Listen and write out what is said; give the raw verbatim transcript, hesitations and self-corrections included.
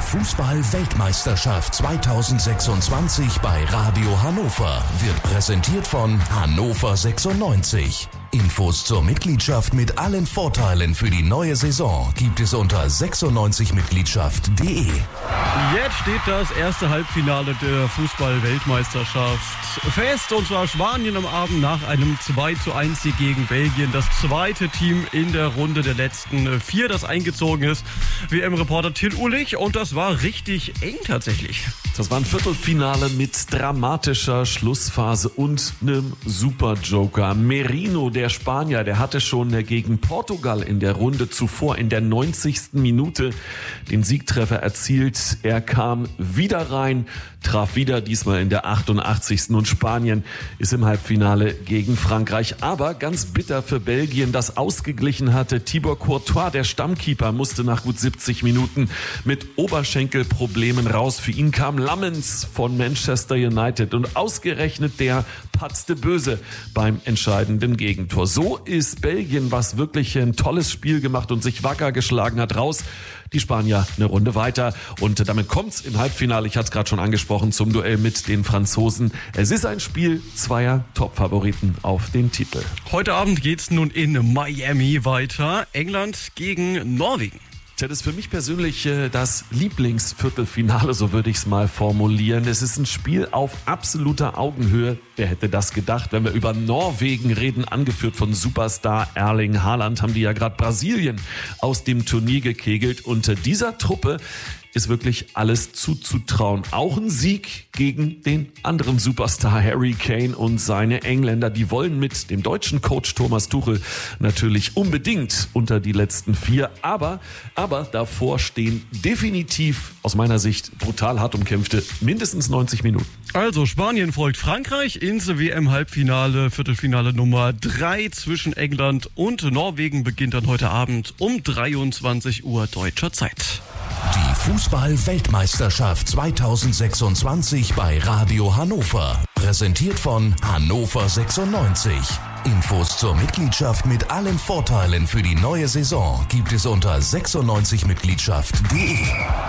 Fußball-Weltmeisterschaft zweitausendsechsundzwanzig bei Radio Hannover wird präsentiert von Hannover sechsundneunzig. Infos zur Mitgliedschaft mit allen Vorteilen für die neue Saison gibt es unter sechsundneunzig mitgliedschaft punkt de. Jetzt steht das erste Halbfinale der Fußball-Weltmeisterschaft fest, und zwar Spanien am Abend nach einem zwei zu eins Sieg gegen Belgien. Das zweite Team in der Runde der letzten vier, das eingezogen ist. W M-Reporter Till Uhlich, und das war richtig eng tatsächlich. Das war ein Viertelfinale mit dramatischer Schlussphase und einem Super-Joker. Merino, der Spanier, der hatte schon gegen Portugal in der Runde zuvor in der neunzigsten Minute den Siegtreffer erzielt. Er kam wieder rein, traf wieder, diesmal in der achtundachtzigsten Und Spanien ist im Halbfinale gegen Frankreich. Aber ganz bitter für Belgien, das ausgeglichen hatte. Thibaut Courtois, der Stammkeeper, musste nach gut siebzig Minuten mit Oberschenkelproblemen raus. Für ihn kam Lammens von Manchester United, und ausgerechnet der patzte böse beim entscheidenden Gegentor. So ist Belgien, was wirklich ein tolles Spiel gemacht und sich wacker geschlagen hat, raus. Die Spanier eine Runde weiter, und damit kommt's im Halbfinale, ich hatte es gerade schon angesprochen, zum Duell mit den Franzosen. Es ist ein Spiel zweier Top-Favoriten auf den Titel. Heute Abend geht's nun in Miami weiter. England gegen Norwegen. Das ist für mich persönlich äh, das Lieblingsviertelfinale, so würde ich es mal formulieren. Es ist ein Spiel auf absoluter Augenhöhe. Wer hätte das gedacht, wenn wir über Norwegen reden, angeführt von Superstar Erling Haaland, haben die ja gerade Brasilien aus dem Turnier gekegelt. Und äh, dieser Truppe ist wirklich alles zuzutrauen. Auch ein Sieg gegen den anderen Superstar Harry Kane und seine Engländer. Die wollen mit dem deutschen Coach Thomas Tuchel natürlich unbedingt unter die letzten vier. Aber, aber davor stehen definitiv aus meiner Sicht brutal hart umkämpfte mindestens neunzig Minuten. Also Spanien folgt Frankreich ins W M-Halbfinale, Viertelfinale Nummer drei zwischen England und Norwegen beginnt dann heute Abend um dreiundzwanzig Uhr deutscher Zeit. Die Fußball-Weltmeisterschaft zweitausendsechsundzwanzig bei Radio Hannover. Präsentiert von Hannover sechsundneunzig. Infos zur Mitgliedschaft mit allen Vorteilen für die neue Saison gibt es unter sechsundneunzig mitgliedschaft punkt de.